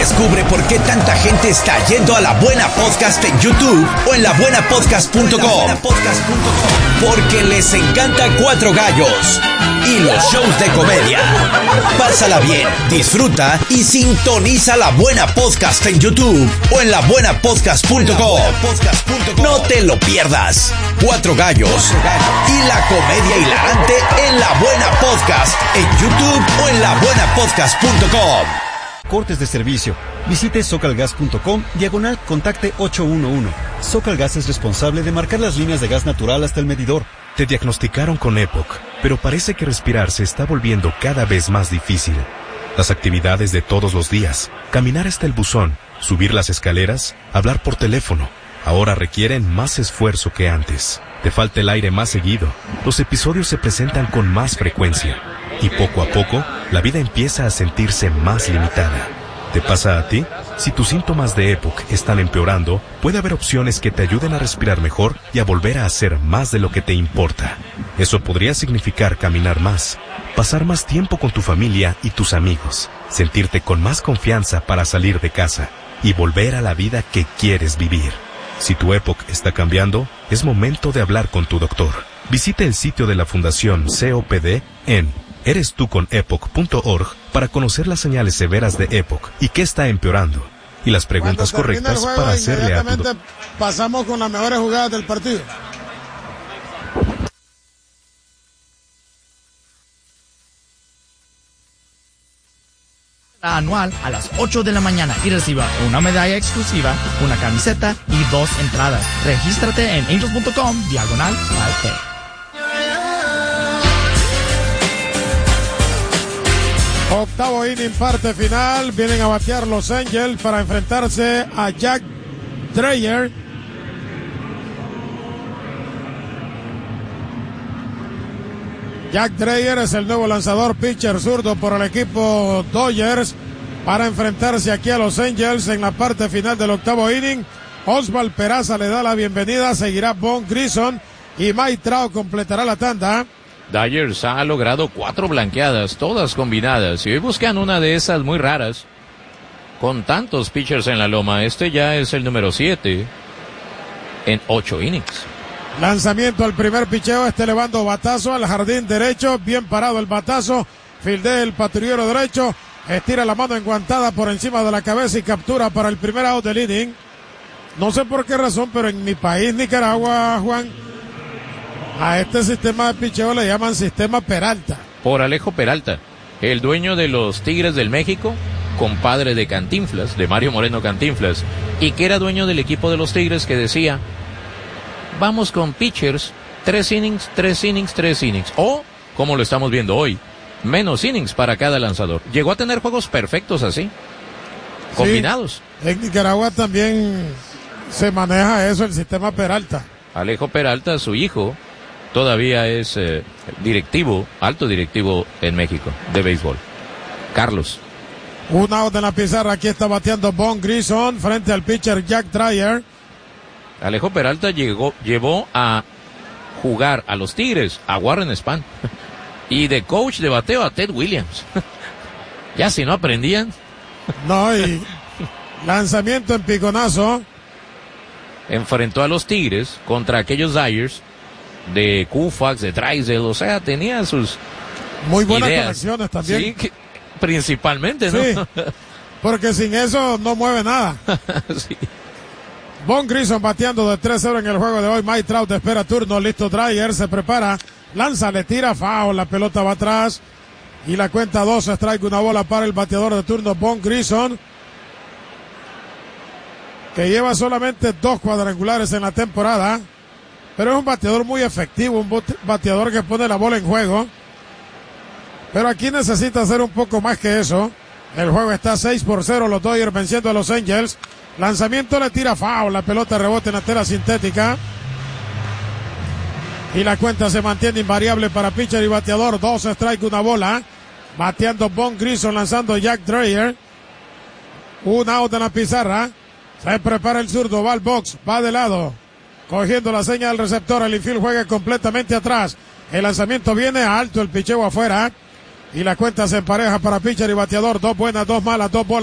Descubre por qué tanta gente está yendo a La Buena Podcast en YouTube o en labuenapodcast.com. Porque les encanta Cuatro Gallos y los shows de comedia. Pásala bien, disfruta y sintoniza La Buena Podcast en YouTube o en labuenapodcast.com. No te lo pierdas. Cuatro Gallos y la comedia hilarante en La Buena Podcast en YouTube o en labuenapodcast.com. Cortes de servicio. Visite socalgas.com/contacte 811. Socalgas es responsable de marcar las líneas de gas natural hasta el medidor. Te diagnosticaron con EPOC, pero parece que respirar se está volviendo cada vez más difícil. Las actividades de todos los días, caminar hasta el buzón, subir las escaleras, hablar por teléfono, ahora requieren más esfuerzo que antes. Te falta el aire más seguido, los episodios se presentan con más frecuencia y poco a poco la vida empieza a sentirse más limitada. ¿Te pasa a ti? Si tus síntomas de EPOC están empeorando, puede haber opciones que te ayuden a respirar mejor y a volver a hacer más de lo que te importa. Eso podría significar caminar más, pasar más tiempo con tu familia y tus amigos, sentirte con más confianza para salir de casa y volver a la vida que quieres vivir. Si tu EPOC está cambiando, es momento de hablar con tu doctor. Visite el sitio de la Fundación COPD en erestuconepoc.org para conocer las señales severas de EPOC y qué está empeorando, y las preguntas correctas juego, para hacerle a tu doctor. Pasamos con las mejores jugadas del partido. Anual a las 8 de la mañana y reciba una medalla exclusiva, una camiseta y 2 entradas. Regístrate en angels.com/5K. Octavo inning, parte final. Vienen a batear los Angels para enfrentarse a Jack Dreyer. Jack Dreyer es el nuevo lanzador pitcher zurdo por el equipo Dodgers para enfrentarse aquí a los Angels en la parte final del octavo inning. Oswald Peraza le da la bienvenida, seguirá Von Grissom y Mike Trout completará la tanda. Dodgers ha logrado 4 blanqueadas, todas combinadas, y hoy buscan una de esas muy raras. Con tantos pitchers en la loma, este ya es el número 7 en 8 innings. Lanzamiento al primer picheo, elevando batazo al jardín derecho, bien parado el batazo, fildea el patrullero derecho, estira la mano enguantada por encima de la cabeza y captura para el primer out del inning. No sé por qué razón, pero en mi país, Nicaragua, Juan, a este sistema de picheo le llaman sistema Peralta. Por Alejo Peralta, el dueño de los Tigres del México, compadre de Cantinflas, de Mario Moreno Cantinflas, y que era dueño del equipo de los Tigres, que decía: vamos con pitchers, 3 innings, 3 innings, 3 innings. O, como lo estamos viendo hoy, menos innings para cada lanzador. Llegó a tener juegos perfectos así, combinados. Sí, en Nicaragua también se maneja eso, el sistema Peralta. Alejo Peralta, su hijo, todavía es directivo, alto directivo en México, de béisbol. Carlos. Un out en la pizarra, aquí está bateando Von Grissom frente al pitcher Jack Dreyer. Alejo Peralta llevó a jugar a los Tigres a Warren Spahn y de coach de bateo a Ted Williams. Ya si no aprendían. No, y lanzamiento en piconazo. Enfrentó a los Tigres contra aquellos Dodgers de Koufax, de Drysdale, o sea, tenía sus muy buenas ideas. conexiones también. Sí, principalmente, ¿no? Sí, porque sin eso no mueve nada. Sí. Von Grissom bateando de 3-0 en el juego de hoy. Mike Trout espera turno, listo Dreyer, se prepara, lanza, le tira, foul, la pelota va atrás y la cuenta 2, strike, una bola para el bateador de turno Von Grissom, que lleva solamente 2 cuadrangulares en la temporada, pero es un bateador muy efectivo, un bateador que pone la bola en juego, pero aquí necesita hacer un poco más que eso. El juego está 6-0, los Dodgers venciendo a los Angels. Lanzamiento, le tira foul, la pelota rebota en la tela sintética y la cuenta se mantiene invariable para pitcher y bateador. 2 strike, una bola, bateando Von Grissom, lanzando Jack Dreyer. Un out en la pizarra, se prepara el zurdo, va al box, va de lado, cogiendo la seña del receptor. El infield juega completamente atrás, el lanzamiento viene alto, el picheo afuera y la cuenta se empareja para pitcher y bateador. 2 buenas, 2 malas, 2 bolas.